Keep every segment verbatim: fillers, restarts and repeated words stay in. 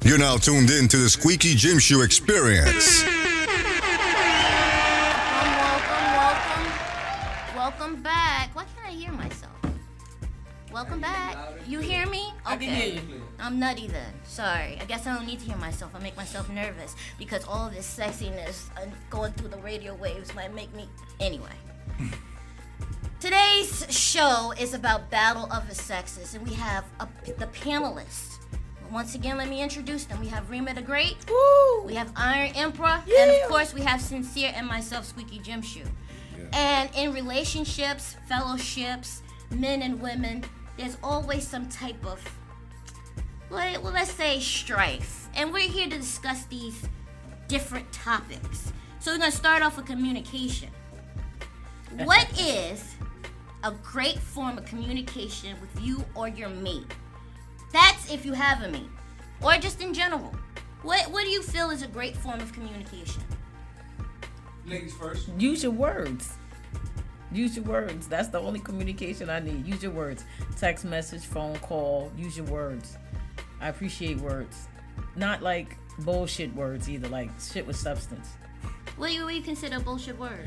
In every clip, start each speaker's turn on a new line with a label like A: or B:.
A: You're now tuned in to the Squeaky Gym Shoe Experience.
B: Welcome, welcome, welcome. Welcome back. Why can't I hear myself? Welcome back. You hear me?
C: I can hear you.
B: I'm nutty then. Sorry. I guess I don't need to hear myself. I make myself nervous because all this sexiness and going through the radio waves might make me... Anyway. Today's show is about Battle of the Sexes, and we have a, the panelists. Once again, let me introduce them. We have Rima the Great.
C: Woo!
B: We have Iron Emperor.
C: Yeah.
B: And of course, we have Sincere and myself, Squeaky Gym Shoe.
A: Yeah.
B: And in relationships, fellowships, men and women, there's always some type of, well, let's say, strife. And we're here to discuss these different topics. So we're going to start off with communication. What is a great form of communication with you or your mate? That's if you have a mate, or just in general. What What do you feel is a great form of communication?
C: Ladies first.
D: Use your words. Use your words. That's the only communication I need. Use your words. Text message, phone call. Use your words. I appreciate words. Not like bullshit words either, like shit with substance.
B: What do you, what do you consider a bullshit word?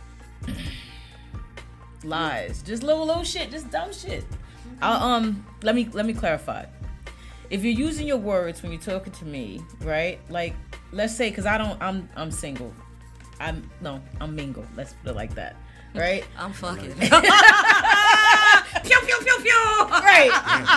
D: Lies. Just little little shit. Just dumb shit. I'll, um, let me let me clarify. If you're using your words when you're talking to me, right? Like, let's say, cause I don't, I'm I'm single. I'm no, I'm mingle. Let's put it like that, right?
B: I'm fucking.
D: Pew pew pew pew. Right.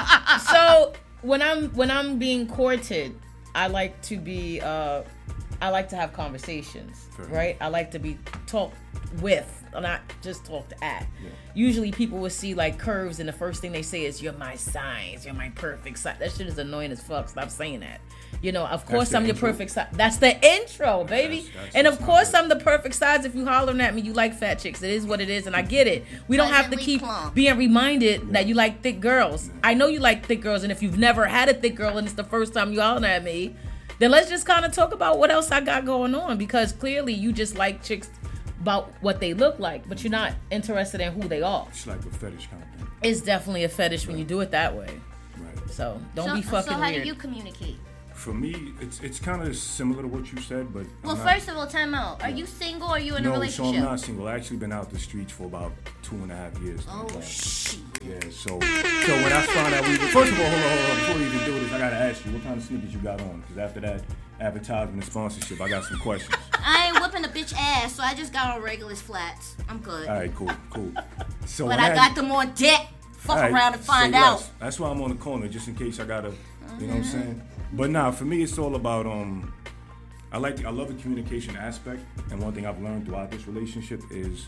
D: So when I'm when I'm being courted, I like to be uh, I like to have conversations,
A: Fair
D: right? I like to be talked with, not just talked at.
A: Yeah.
D: Usually people will see like curves and the first thing they say is, you're my size, you're my perfect size. That shit is annoying as fuck. Stop saying that. You know, of course
A: the
D: I'm your
A: intro.
D: perfect size. That's the intro, baby.
A: That's- that's
D: and of
A: what's
D: course
A: not
D: I'm the perfect size if you hollering at me. You like fat chicks. It is what it is, and I get it. We don't have to
B: Pleasantly
D: keep
B: plump.
D: being reminded that you like thick girls. I know you like thick girls, and if you've never had a thick girl and it's the first time you hollering at me, then let's just kind of talk about what else I got going on, because clearly you just like chicks about what they look like, but you're not interested in who they are.
A: It's like a fetish kind of thing.
D: It's definitely a fetish when you do it that way.
A: Right.
D: So don't
B: so,
D: be fucking
B: So how
D: weird.
B: do you communicate?
A: For me, it's it's kind of similar to what you said, but
B: Well,
A: I'm not-
B: first of all, time out. Are you single or are you in
A: no,
B: a
A: so
B: relationship?
A: I'm not single. I actually been out the streets for about two and a half years. now.
B: Oh, shit.
A: Yeah, so so when I found out we were, first of all, hold on, hold on, before we even do this, I gotta ask you, what kind of sneakers you got on? Because after that advertisement and sponsorship, I got some questions.
B: I ain't whipping a bitch ass, so I just got on regular flats. I'm good.
A: All right, cool, cool. So
B: But
A: when
B: I got them on deck. Fuck
A: All right,
B: around and find
A: say
B: out.
A: less. That's why I'm on the corner, just in case I gotta, you know what I'm saying? But nah, for me, it's all about um. I like, the, I love the communication aspect, and one thing I've learned throughout this relationship is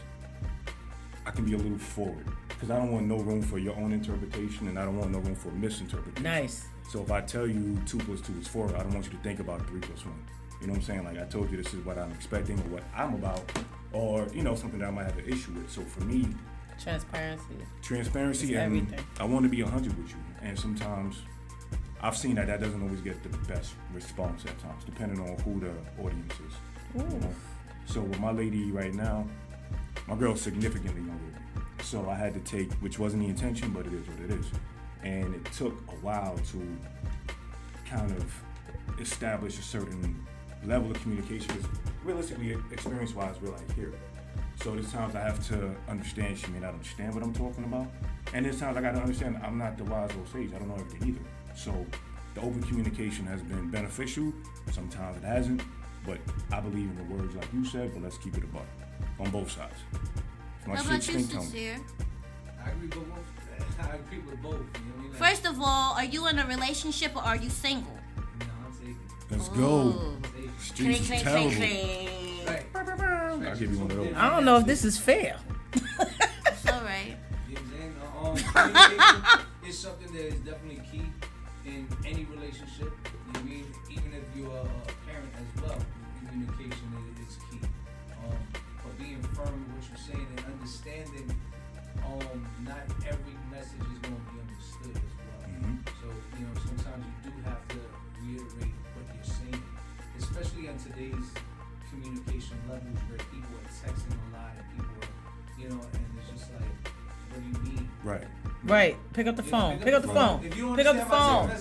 A: I can be a little forward, because I don't want no room for your own interpretation, and I don't want no room for misinterpretation.
D: Nice.
A: So if I tell you two plus two is four, I don't want you to think about three plus one. You know what I'm saying? Like I told you, this is what I'm expecting or what I'm about, or you know something that I might have an issue with. So for me,
D: Transparency.
A: transparency
D: It's
A: and
D: everything.
A: I want to be a hundred with you, and sometimes I've seen that that doesn't always get the best response at times, depending on who the audience is. You know? So with my lady right now, my girl's significantly younger than me, so I had to take, which wasn't the intention, but it is what it is, and it took a while to kind of establish a certain level of communication. Because realistically, experience-wise, we're like here. So there's times I have to understand she may not understand what I'm talking about. And there's times I gotta understand I'm not the wise old sage. I don't know everything either. So the open communication has been beneficial. Sometimes it hasn't. But I believe in the words like you said, but let's keep it a buck. On both sides. If my
B: How
A: shit
B: about you,
A: stink, tell me.
B: Sincere?
C: I agree with both. I agree with both. You know what I mean? Like,
B: First of all, are you in a relationship or are you single?
C: no, I'm taking.
A: Let's
B: Ooh.
A: go.
C: Taking.
A: Streets is
B: Clink,
A: terrible.
B: clink, clink.
C: Right.
A: I'll give you one of those.
D: I don't know if this is fair.
B: It's all right.
C: You know what I'm saying? Uh, Um, communication is something that is definitely key in any relationship. You know what I mean? Even if you're a, a parent as well, communication is, is key. Um, but being firm in what you're saying and understanding, um, not every message is going to be understood as well.
A: Mhm.
C: So, you know, sometimes you do have to reiterate what you're saying, especially on today's communication levels where people are texting a lot and people are, you know, and it's just like, what do you mean?
A: Right.
D: Right. Pick up the
C: Yeah,
D: phone. Pick up the phone.
C: If you don't
D: Pick up the
C: understand my
D: phone.
C: text message,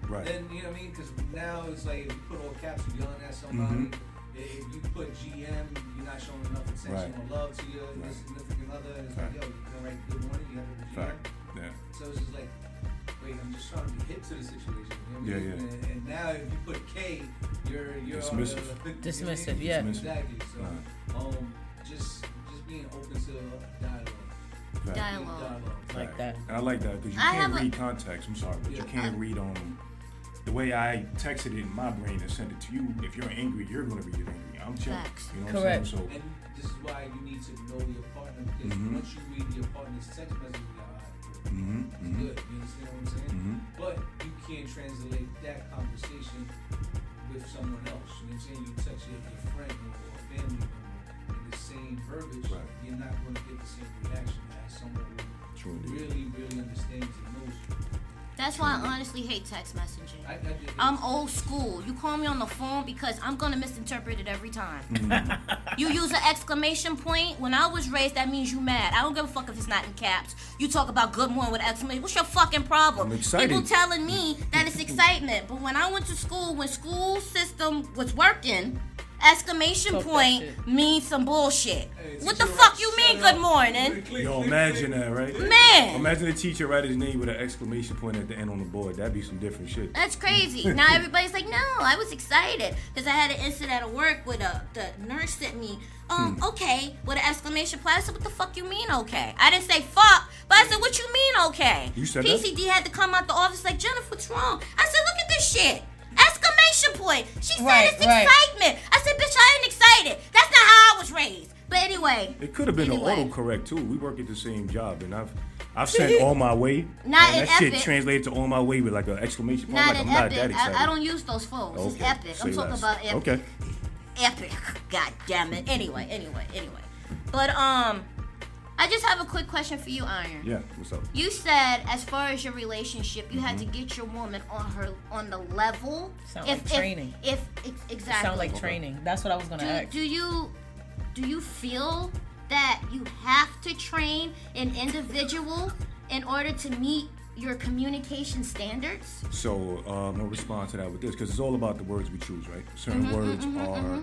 A: Right.
C: Then you know what I mean? Because now it's like if you put all caps, you're yelling at somebody.
A: Mm-hmm.
C: If you put G M, you're not showing enough attention
A: Right.
C: or love to your, your
A: Right.
C: significant other. And it's
A: Right.
C: like, yo, you can write good morning, you have a G M.
A: Fact. Yeah.
C: So it's just like, wait, I'm just trying to be hip to the situation. You know what
A: Yeah,
C: I mean?
A: yeah.
C: And, and now if you put K, you're you're
A: Dismissive.
C: On the,
D: Dismissive,
C: you
D: yeah.
C: know what I mean? Exactly. So
A: Right.
C: um, just just being open to dialogue.
A: Fact.
B: Dialogue.
C: Dialogue.
D: Like that.
A: And I like that because you
B: I
A: can't
B: have a-
A: read context. I'm sorry, but you
C: Yeah.
A: can't read um the way I texted it in my brain and sent it to you. If you're angry, you're gonna read it angry. I'm chill.
B: Facts.
A: You know
D: Correct.
A: what I'm saying?
C: And this is why you need to know your partner because
A: Mhm.
C: once you read your partner's text message, you're like, all right, cool.
A: So. Mm-hmm.
C: It's
A: Mm-hmm.
C: good. You understand what I'm saying?
A: Mm-hmm.
C: But you can't translate that conversation with someone else. You know what I'm saying? You text your, your friend or, or a family member in the same verbiage,
A: Right.
C: you're not going to get the same reaction as someone who
A: True indeed.
C: really, really understands and knows you.
B: That's why I honestly hate text messaging.
C: I, I did
B: I'm old school. You call me on the phone because I'm gonna misinterpret it every time.
A: Mm-hmm.
B: You use an exclamation point. When I was raised, that means you mad. I don't give a fuck if it's not in caps. You talk about good morning with exclamation. What's your fucking problem?
A: I'm excited.
B: People telling me that it's excitement, but when I went to school, when school system was working, exclamation
D: Talk that
B: point
D: shit.
B: means some bullshit.
C: Hey,
B: What the
C: teacher,
B: fuck you
C: shut
B: mean?
C: up.
B: Good morning,
C: Click,
A: Yo,
C: click,
A: imagine
C: click.
A: that, right?
B: man.
A: Imagine the teacher write his name with an exclamation point at the end on the board. That'd be some different shit.
B: That's crazy. Now everybody's like, no, I was excited because I had an incident at work with a the nurse sent me, um,
A: Hmm.
B: okay, with an exclamation point. I said, what the fuck you mean, okay? I didn't say fuck, but I said, what you mean, okay?
A: You said
B: P C D had to come out the office like, Jennifer, what's wrong? I said, look at this shit. Exclamation point. She said
D: Right,
B: it's
D: right.
B: excitement. I said, bitch, I ain't excited. That's not how I was raised. But anyway,
A: It could have been
B: Anyway.
A: an autocorrect too. We work at the same job, and I've I've sent "on my way."
B: Not
A: and
B: in
A: that shit
B: Epic.
A: translated to "on my way" with like an exclamation point.
B: not
A: Like
B: an
A: I'm not that
B: epic.
A: excited.
B: I, I don't use those phones. It's
A: Okay,
B: epic.
A: say
B: I'm talking
A: less.
B: about epic.
A: Okay.
B: Epic. God damn it. Anyway, anyway, anyway. But um, I just have a quick question for you, Iron.
A: Yeah. What's up?
B: You said as far as your relationship, you
A: Mm-hmm.
B: had to get your woman on her on the level.
D: Sound like training.
B: If, if, ex- exactly.
D: Sound like training. That's what I was gonna
B: do,
D: ask.
B: do you do you feel that you have to train an individual in order to meet your communication standards?
A: So um, I'm gonna respond to that with this because it's all about the words we choose, right? Certain
B: Mm-hmm,
A: words are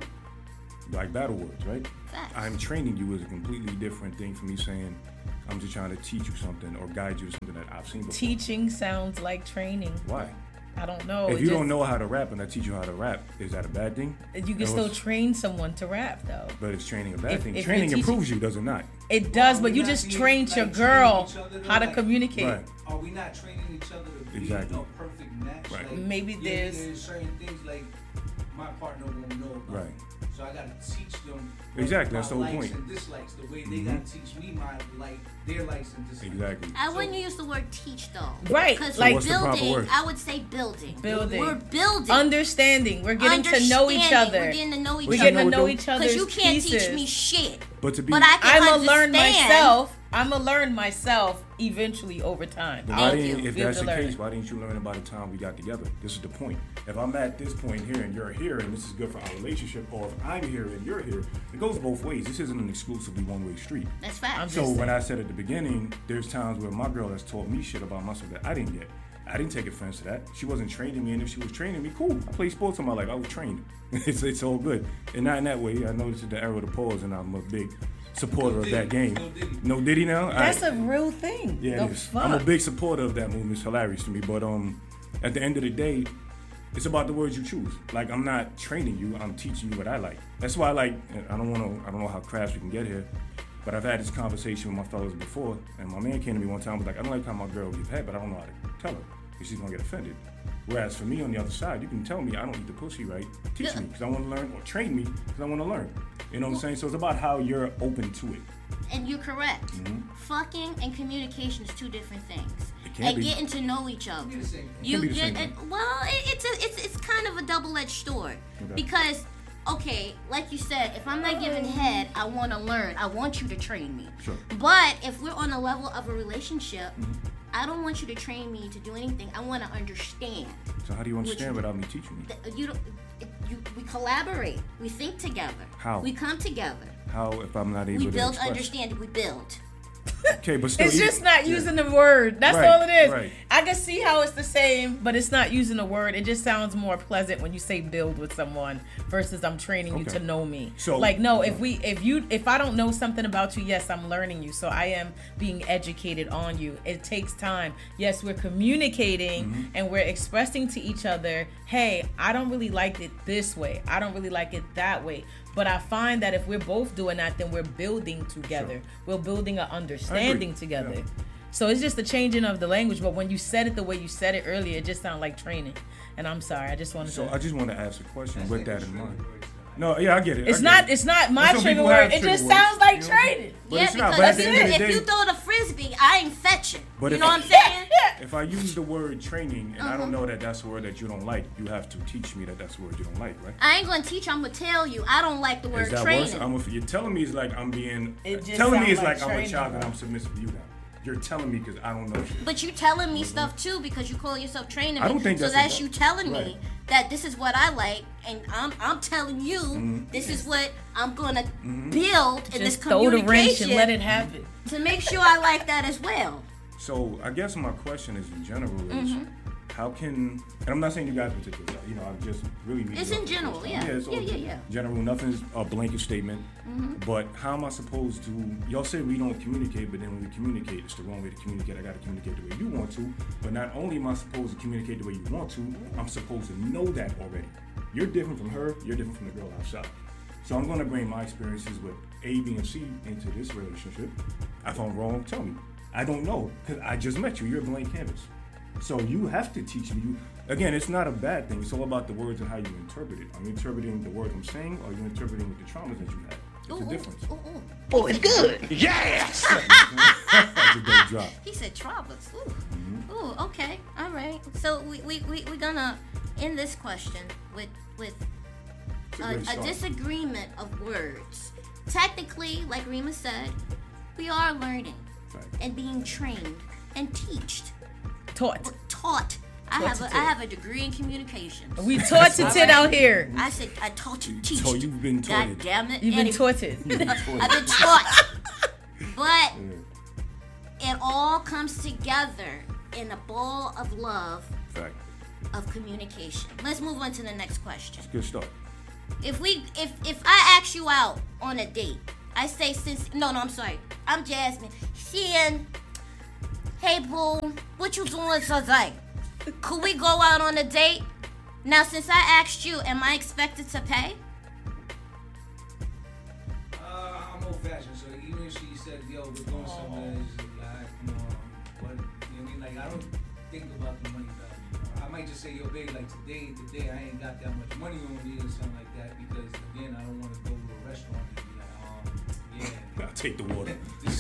A: like battle words, right?
B: Facts.
A: I'm training you is a completely different thing from me saying I'm just trying to teach you something or guide you to something that I've seen before.
D: Teaching sounds like training.
A: Why?
D: I don't know.
A: if
D: it
A: you
D: just-
A: don't know how to rap and I teach you how to rap, is that a bad thing?
D: you can
A: No,
D: still
A: it's-
D: train someone to rap though.
A: But is training a bad
D: If-
A: thing?
D: if
A: Training
D: you're teaching-
A: improves you, does it not?
D: It does,
C: Are
D: but
C: we
D: you
C: not
D: just
C: being,
D: trained
C: like,
D: your
C: training
D: girl
C: each other, though?
D: how to
C: Like,
D: communicate.
A: Right.
C: Are we not training each other to be
A: Exactly.
C: a perfect match?
A: Right.
C: Like,
D: Maybe
C: yeah,
D: there's-
C: there's certain things like my partner won't know about.
A: Right.
C: So I gotta teach them what
A: Exactly,
C: my
A: that's the whole
C: likes
A: point.
C: and dislikes. The way they
A: Mhm.
C: gotta teach me my like their likes and dislikes.
A: Exactly.
B: I
C: So-
B: wouldn't use the word teach though.
D: Right,
B: Because
D: like- So
A: what's the proper
B: building,
A: word?
B: I would say building.
D: Building.
B: We're building.
D: Understanding. We're getting to know each
B: Understanding.
D: other.
B: We're getting to know each
D: We're
B: other.
D: getting to
A: know
D: know
A: what
D: each
B: Because
D: other's
B: you can't
D: pieces.
B: teach me shit.
A: But to be
B: But I can
D: I'ma learn
B: understand.
D: myself. I'ma learn myself eventually over time.
A: But
D: I'll
A: why
B: Thank
A: didn't,
B: you.
A: if
D: build
A: that's
D: the
A: the
D: learning.
A: case, why didn't you learn about the time we got together? This is the point. If I'm at this point here and you're here and this is good for our relationship, or if I'm here and you're here, it goes both ways. This isn't an exclusively one-way street.
B: That's fact.
D: I'm
A: So
D: Just
A: when
D: saying.
A: I said at the beginning, there's times where my girl has taught me shit about myself that I didn't get. I didn't take offense to that. She wasn't training me, and if she was training me, cool. I play sports in my life. I was trained. it's it's all good. And not in that way. I know this is the era of the pause, and I'm a big supporter
C: No
A: of that
C: Diddy.
A: game.
C: No Diddy.
A: No Diddy now? All
D: That's
A: right.
D: a real thing.
A: Yeah,
D: the
A: it is.
D: fuck?
A: I'm a big supporter of that movement. It's hilarious to me. But um, at the end of the day, it's about the words you choose. Like, I'm not training you. I'm teaching you what I like. That's why I like. I don't want to. I don't know how crass we can get here. But I've had this conversation with my fellas before, and my man came to me one time and was like, I don't like how my girl gets head, but I don't know how to tell her because she's gonna get offended. Whereas for me on the other side, you can tell me I don't eat the pussy right. Teach me because I want to learn, or train me because I want to learn. You know what I'm saying? So it's about how you're open to it.
B: And you're correct. Fucking and communication is two different things.
A: Mm-hmm. It can
B: and
A: be.
B: getting to know each other.
C: Be the same thing.
B: You
A: be the
B: you-
A: same
B: and-
A: thing.
B: well, it, it's a, it's it's kind of a double-edged sword
A: Okay.
B: because okay, like you said, if I'm not giving head, I want to learn. I want you to train me.
A: Sure.
B: But if we're on a level of a relationship,
A: Mm-hmm.
B: I don't want you to train me to do anything. I want to understand.
A: So how do you understand
B: you-
A: without me teaching me?
B: Th- You don't. it- You, we collaborate. We think together.
A: How?
B: We come together.
A: How if I'm not able
B: We
A: to
B: build
A: express?
B: understanding. We build.
A: Okay, but still,
D: It's
A: even-
D: just not
A: yeah.
D: using the word. That's
A: Right,
D: all it is.
A: right.
D: I can see how it's the same, but it's not using the word. It just sounds more pleasant when you say build with someone versus I'm training you
A: Okay.
D: to know me.
A: So-
D: like no, if we if you if I don't know something about you, yes, I'm learning you. So I am being educated on you. It takes time. Yes, we're communicating
A: Mm-hmm.
D: and we're expressing to each other, hey, I don't really like it this way. I don't really like it that way. But I find that if we're both doing that, then we're building together.
A: Sure.
D: We're building an understanding together.
A: Yeah.
D: So it's just the changing of the language. But when you said it the way you said it earlier, it just sounded like training. And I'm sorry, I just wanted
A: So
D: to.
A: I just want to ask a question
C: That's
A: with
C: like
A: that
C: a
A: in
C: trigger
A: mind.
C: word.
A: No, yeah, I get it. I
D: It's
A: get
D: not.
A: it.
D: It's not my
A: But some
D: trigger
A: people
D: word.
A: have
D: It
A: trigger
D: just
A: words,
D: sounds like
A: you know?
D: training.
A: But
B: yeah,
A: it's not.
B: because
A: But at the end of the
B: if
A: day,
B: you throw the frisbee, I ain't fetching.
A: But
B: you
A: if-
B: know what I'm saying?
A: if I use the word training and I
B: Uh-huh.
A: don't know that that's a word that you don't like, you have to teach me that that's a word you don't like, right?
B: I ain't gonna teach. I'm gonna tell you. I don't like the word
A: Is that
B: training.
A: worse? I'm a, you're telling me it's like I'm being.
D: It just
A: telling me
D: sounds
A: it's like,
D: like
A: I'm a
D: training,
A: child and
D: bro.
A: I'm submissive to you now. You're telling me because I don't know shit.
B: But you telling me stuff too because you call yourself training me.
A: I don't think
B: so
A: that's
B: that's
A: a-
B: you telling
A: right.
B: me that this is what I like, and I'm I'm telling you
A: Mm-hmm.
B: this is what I'm gonna build in this
D: Just throw the wrench
B: communication
D: and let it happen.
B: to make sure I like that as well.
A: So I guess my question is in general is
B: Mm-hmm.
A: how can, and I'm not saying you guys particularly, you know, I'm just really reading
B: It's
A: off
B: in
A: the
B: general,
A: first
B: yeah.
A: time. it's all
B: Yeah, yeah, yeah.
A: General, nothing's a blanket statement.
B: Mm-hmm.
A: But how am I supposed to? Y'all say we don't communicate, but then when we communicate, it's the wrong way to communicate. I got to communicate the way you want to. But not only am I supposed to communicate the way you want to, I'm supposed to know that already. You're different from her. You're different from the girl outside. So I'm going to bring my experiences with A, B, and C into this relationship. If I'm wrong, tell me. I don't know because I just met you. You're a blank canvas. So you have to teach me. You again, it's not a bad thing. It's all about the words and how you interpret it. Are you interpreting the words I'm saying, or are you interpreting with the traumas that you had? It's
B: Ooh,
A: a difference.
B: ooh, ooh, ooh.
E: Oh, it's good. Yes.
A: That's a dope drop.
B: He said traumas. Ooh.
A: Mm-hmm.
B: Ooh, okay. All right. So we we we we're gonna end this question with with
A: It's a
B: a,
A: great
B: a
A: start.
B: disagreement of words. Technically, like Rima said, we are learning
A: Right.
B: and being trained and teached,
D: Taught.
B: taught. I
D: Taught
B: have
D: to
B: a,
D: tit.
B: I have a degree in communications.
D: We taught to tit out here.
B: I said I taught you, teach.
A: So you've been
B: God
A: taught.
B: damn it!
D: You've been
B: Anyway,
D: taught it.
A: You've been taught.
B: I've been taught, but
A: Yeah.
B: it all comes together in a ball of love
A: Fact.
B: of communication. Let's move on to the next question.
A: Good start.
B: If we if if I ask you out on a date, I say since no no I'm sorry. I'm Jasmine. Seeing, hey boo, what you doing today? Could we go out on a date? Now since I asked you, am I expected to pay?
C: Uh, I'm old fashioned, so even if she said, yo, we're doing something, it's just like, come on. What, you know what I mean? Like, I don't think about the money value. I might just say, yo, babe, like today, today, I ain't got that much money on me or something like that because, again, I don't want to go to a restaurant and be like, um, yeah.
A: I'll take the water.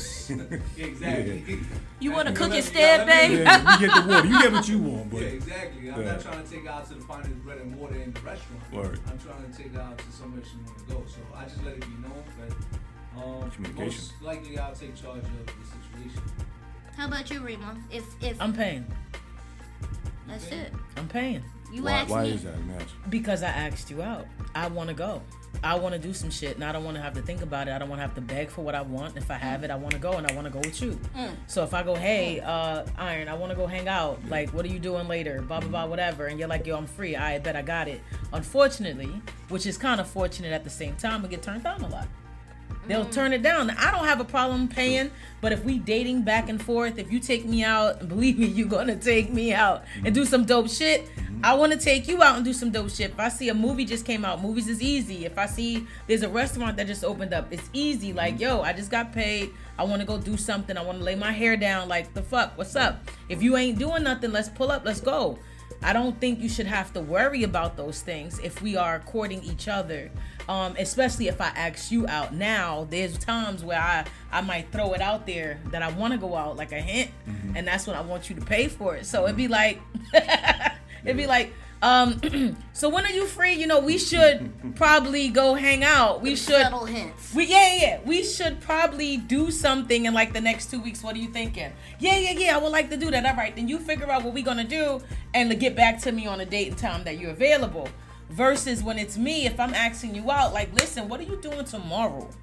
C: exactly.
B: You want to
C: Now,
B: cook
C: let me-
B: instead,
C: now, let me-
B: babe?
A: Yeah, you get the water. You get what you want, but
C: Yeah, exactly. I'm
A: Yeah.
C: not trying to take her out to the finest bread and water in the restaurant.
A: Word.
C: I'm trying to take her out to somewhere she want to go. So I just let it be known that um,
A: Communication.
C: most likely I'll take charge of the situation.
B: How about you, Rima? If if
D: I'm paying.
B: that's it,
D: I'm paying.
B: you
A: why,
B: asked
A: why
B: me.
A: is that, man?
D: Because I asked you out. I want to go. I want to do some shit, and I don't want to have to think about it. I don't want to have to beg for what I want. If I have it, I want to go, and I want to go with you.
B: Mm.
D: So if I go, hey, uh, Iron, I want to go hang out. Like, what are you doing later? Blah, blah, blah, whatever. And you're like, yo, I'm free. I bet I got it. Unfortunately, which is kind of fortunate at the same time, we get turned down a lot. They'll turn it down. I don't have a problem paying, but if we dating back and forth, if you take me out, and believe me, you're gonna take me out and do some dope shit. I want to take you out and do some dope shit. If I see a movie just came out, movies is easy. If I see there's a restaurant that just opened up, it's easy. Like, yo, I just got paid. I want to go do something. I want to lay my hair down. Like, the fuck, what's up? If you ain't doing nothing, let's pull up. Let's go. I don't think you should have to worry about those things if we are courting each other. Um, especially if I ask you out. Now, there's times where I, I might throw it out there that I want to go out, like a hint,
A: Mm-hmm.
D: and that's when I want you to pay for it. So it'd be like, it'd be like, um, so when are you free? You know, we should probably go hang out. We should,
B: Subtle hints.
D: we yeah, yeah, we should probably do something in like the next two weeks. What are you thinking? Yeah, yeah, yeah, I would like to do that. All right, then you figure out what we're gonna do and to get back to me on a date and time that you're available. Versus when it's me, if I'm asking you out, like, listen, what are you doing tomorrow?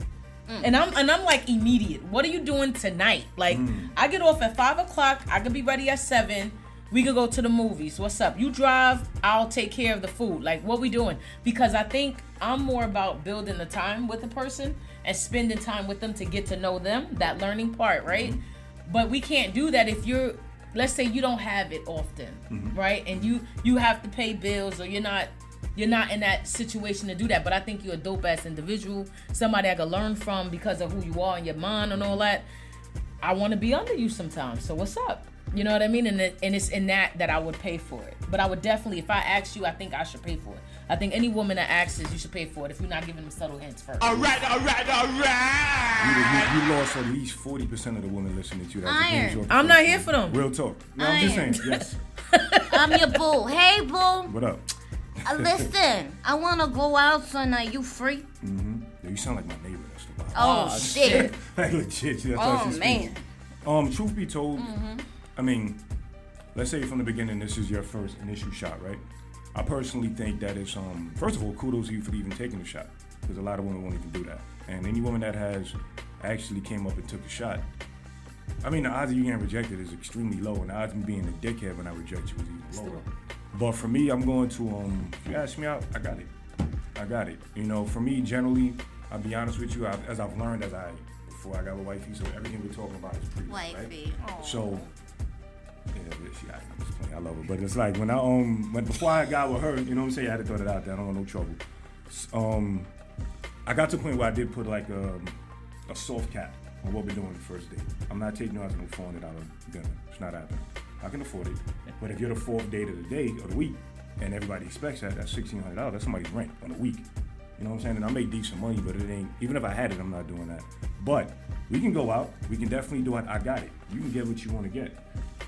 B: Mm.
D: And I'm and I'm like immediate. What are you doing tonight? Like
A: Mm.
D: I get off at five o'clock. I could be ready at seven. We could go to the movies. What's up? You drive. I'll take care of the food. Like what we doing? Because I think I'm more about building the time with the person and spending time with them to get to know them. That learning part, right? Mm-hmm. But we can't do that if you're. Let's say you don't have it often,
A: Mm-hmm.
D: right? And you you have to pay bills or you're not. You're not in that situation to do that, but I think you're a dope ass individual, somebody I could learn from because of who you are and your mind and all that. I want to be under you sometimes, so what's up? You know what I mean? And it, and it's in that that I would pay for it. But I would definitely, if I ask you, I think I should pay for it. I think any woman that asks, you should pay for it if you're not giving them subtle hints first.
E: All right, all right, all right.
A: You, you, you lost at least forty percent of the women listening to you. That's
B: Iron.
A: against your
D: I'm not
A: perception.
D: here for them.
A: Real talk. No, I'm just
B: Iron.
A: saying. Yes.
B: I'm your boo. Hey, boo.
A: What up?
B: Uh, listen, I want to go out tonight. You free?
A: Mm-hmm. Yeah, you sound like my neighbor. That's the wild.
B: Oh,
D: Oh,
B: shit.
A: Like legit. That's how
B: Oh,
A: she
B: man.
A: speaks. Um, truth be told,
B: Mm-hmm.
A: I mean, let's say from the beginning, this is your first initial shot, right? I personally think that it's um. First of all, kudos to you for even taking the shot, because a lot of women won't even do that. And any woman that has actually came up and took a shot, I mean, the odds of you getting rejected is extremely low, and the odds of me being a dickhead when I reject you is even lower. But for me, I'm going to um. If you ask me out, I got it. I got it. You know, for me, generally, I'll be honest with you, I've, as I've learned as I before I got with wifey, so everything we're talking about is pretty
B: Wifey.
A: right?
B: Aw.
A: So. Yeah, yeah, she, I, I'm just playing. I love her, but it's like when I um, when before I got with her, you know what I'm saying? I had to throw it out there. I don't want no trouble. S- Um, I got to the point where I did put like a, a soft cap on what we're doing the first date. I'm not taking you out to no four hundred dollar dinner. It's not happening. I can afford it, but if you're the fourth date of the day or the week, and everybody expects that, that's sixteen hundred dollars. That's somebody's rent on a week. You know what I'm saying? And I make decent money, but it ain't. Even if I had it, I'm not doing that. But we can go out. We can definitely do it. I got it. You can get what you want to get.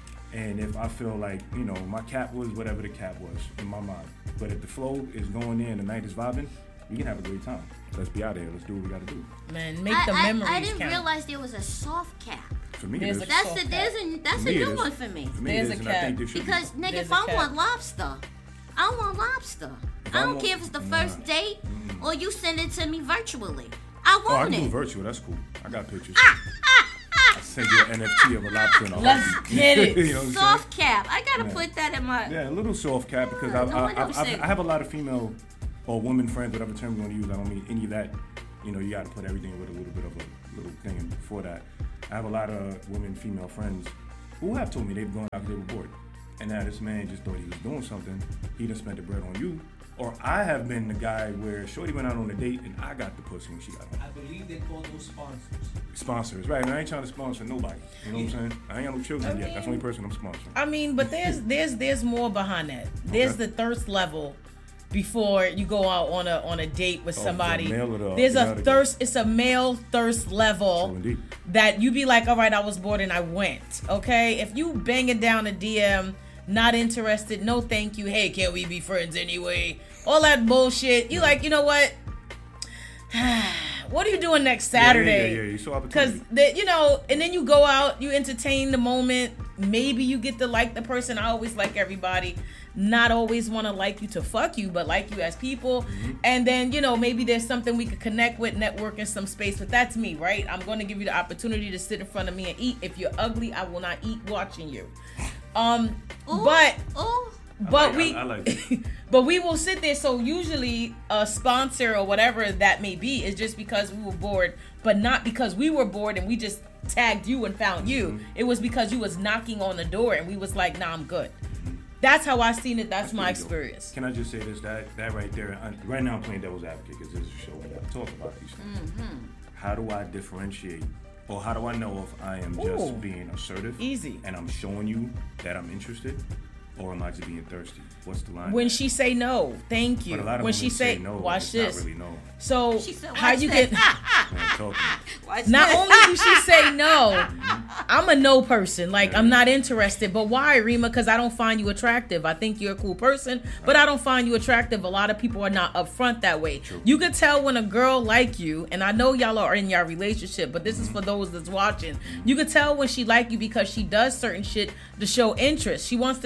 A: And if I feel like, you know, my cap was whatever the cap was in my mind. But if the flow is going in, the night is vibing, we can have a great time. Let's be out there. Let's do what we got to do.
D: Man, make
B: I,
D: the
B: I,
D: memories
B: I didn't
D: count.
B: realize there was a soft cap.
A: For me,
D: There's
A: it
D: a
A: is.
B: That's
D: Soft
B: a there's a that's
A: For
B: a
A: me, it
B: new
A: is.
B: one for me.
A: For me,
D: There's
A: it is,
D: a
A: and I
D: cap.
A: think there should
B: Because
A: be.
B: nigga,
D: There's
B: if
D: a
B: I
D: cap.
B: want lobster, I want lobster.
A: If
B: I
A: I
B: don't
A: want-
B: care if it's the
A: nah.
B: first date
A: Mm.
B: or you send it to me virtually. I
A: Oh, I
B: want
A: can do
B: it.
A: virtual. That's cool. I got pictures.
B: Ah, ah,
A: I
B: ah,
A: send you an N F T of a lobster in a
D: Let's
A: heartbeat.
D: get it.
A: You know what I'm saying?
B: soft cap. I gotta
A: Yeah.
B: put that in my.
A: Yeah, a little soft cap because
B: Yeah,
A: I,
B: no
A: I,
B: one
A: I,
B: else
A: I,
B: said.
A: I have a lot of female or women friends, whatever term you want to use. I don't mean any of that. You know, you got to put everything with a little bit of a little thing in before that. I have a lot of women, female friends who have told me they've gone out because they were bored. And now this man just thought he was doing something. He done spent the bread on you. Or I have been the guy where Shorty went out on a date and I got the pussy when she got home.
C: I believe they call those sponsors.
A: Sponsors, right? And I ain't trying to sponsor nobody. You know what I'm saying? I ain't got no children yet. That's the only person I'm sponsoring.
D: I mean, but there's there's there's more behind that. There's
A: Okay.
D: the thirst level before you go out on a on a date with
A: Oh,
D: somebody.
A: the male or the
D: There's a
A: female?
D: thirst. It's a male thirst level
A: So indeed.
D: that you be like, all right, I was bored and I went. Okay, if you banging down a D M, not interested, no thank you. Hey, can't we be friends anyway? All that bullshit. You like, you know what? What are you doing next Saturday?
A: Yeah, yeah, yeah. You saw
D: Because
A: opportunity.
D: you know, and then you go out, you entertain the moment. Maybe you get to like the person. I always like everybody. Not always want to like you to fuck you, but like you as people.
A: Mm-hmm.
D: And then, you know, maybe there's something we could connect with, network in some space. But that's me, right? I'm going to give you the opportunity to sit in front of me and eat. If you're ugly, I will not eat watching you. Um,
B: Ooh,
D: but
B: ooh.
D: but
A: like-
D: we
A: I- I like that.
D: but we will sit there. So usually a sponsor or whatever that may be is just because we were bored, but not because we were bored and we just tagged you and found you.
A: Mm-hmm.
D: It was because you was knocking on the door and we was like, nah, I'm good. That's how I seen it. That's my
A: pretty dope.
D: experience.
A: Can I just say this? That that right there. I, right now, I'm playing devil's advocate because this is a show we got to talk about these things.
D: Mm-hmm.
A: How do I differentiate, or how do I know if I am just
D: Ooh.
A: being assertive,
D: Easy.
A: and I'm showing you that I'm interested, or am I just being thirsty? What's the line?
D: When she say no, thank you.
A: but a lot of
D: When
A: women
D: she say,
A: no,
D: watch
A: it's
D: this.
A: Not really no.
D: So
B: She said,
D: how
B: watch
D: you
B: this.
D: get?
A: Man, talking.
B: Watch
D: Not
B: this.
D: only do she say no, I'm a no person. Like, I'm not interested. But why, Rima? Because I don't find you attractive. I think you're a cool person, but I don't find you attractive. A lot of people are not upfront that way.
A: True.
D: You could tell when a girl like you, and I know y'all are in your relationship, but this is for those that's watching. You could tell when she like you because she does certain shit to show interest. She wants to know your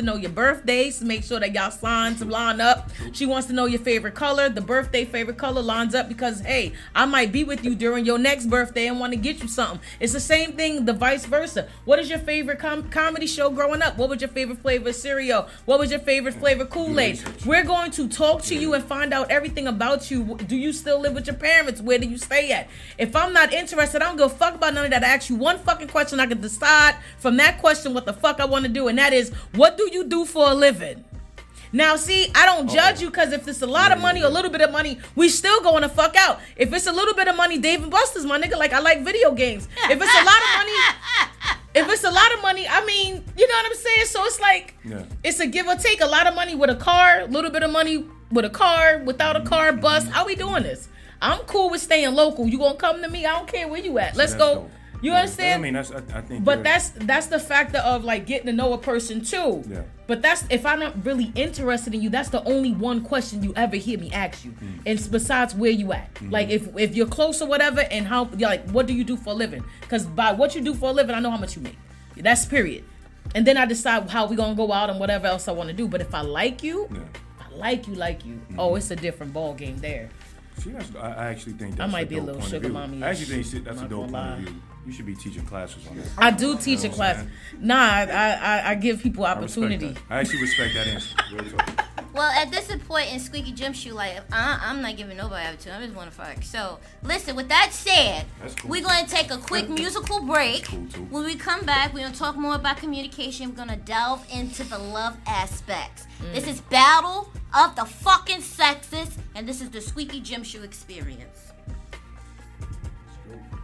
D: birthdays to make sure that y'all signs line up. She wants to know your favorite color. The birthday favorite color lines up because, hey, I might be with you during your next birthday and want to get you something. It's the same thing, the vice versa. What is your favorite com- comedy show growing up? What was your favorite flavor of cereal? What was your favorite flavor Kool-Aid? We're going to talk to you and find out everything about you. Do you still live with your parents? Where do you stay at? If I'm not interested, I don't give a fuck about none of that. I ask you one fucking question. I can decide from that question what the fuck I want to do, and that is, what do you do for a living? Now, see, I don't judge you because if it's a lot of money or a little bit of money, we still going to fuck out. If it's a little bit of money, Dave and Buster's my nigga. Like, I like video games. If it's a lot of money, if it's a lot of money, I mean, you know what I'm saying? So it's like, yeah. It's a give or take. A lot of money with a car, a little bit of money with a car, without a car, bus. How we doing this? I'm cool with staying local. You gonna come to me? I don't care where you at. Let's
A: so
D: go.
A: Dope.
D: You
A: yeah,
D: understand?
A: I mean, that's I, I think.
D: But that's that's the factor of like getting to know a person too.
A: Yeah.
D: But that's if I'm not really interested in you, that's the only one question you ever hear me ask you. Mm. And besides where you at, mm-hmm. like if if you're close or whatever, and how like what do you do for a living? Because by what you do for a living, I know how much you make. That's period. And then I decide how we gonna go out and whatever else I want to do. But if I like you, yeah. if I like you, like you, mm-hmm. oh, it's a different ball game there.
A: See, that's, I, I actually think that's
D: I might
A: a
D: be a
A: dope
D: little
A: point
D: sugar
A: of view.
D: mommy.
A: I actually think that's a dope point of view. You should be teaching classes on that.
D: I do teach
A: you know
D: a class. Nah, I, I I give people
A: I
D: opportunity.
A: I, I actually respect that answer. Real talk.
B: Well, at this point in Squeaky Gym Shoe, like, I, I'm not giving nobody opportunity. I just want to fuck. So, listen, with that said,
A: cool.
B: we're going to take a quick musical break.
A: Cool too.
B: When we come back, we're going to talk more about communication. We're going to delve into the love aspects. Mm. This is Battle of the Fucking Sexes, and this is the Squeaky Gym Shoe Experience.
A: Let's go.